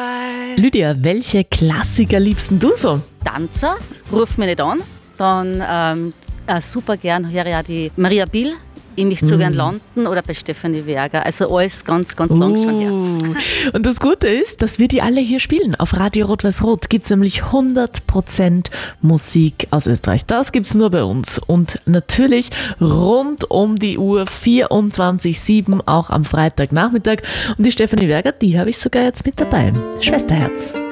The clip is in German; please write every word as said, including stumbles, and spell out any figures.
Lydia, welche Klassiker liebst denn du so? Tanzer, ruf mich nicht an. Dann ähm, äh, super gern höre ich auch die Maria Bill. Ich möchte so Mm. gern landen oder bei Stefanie Werger. Also alles ganz, ganz lang schon her. Uh. Und das Gute ist, dass wir die alle hier spielen. Auf Radio Rot-Weiß-Rot gibt es nämlich hundert Prozent Musik aus Österreich. Das gibt es nur bei uns. Und natürlich rund um die Uhr vierundzwanzig sieben, auch am Freitagnachmittag. Und die Stefanie Werger, die habe ich sogar jetzt mit dabei. Schwesterherz.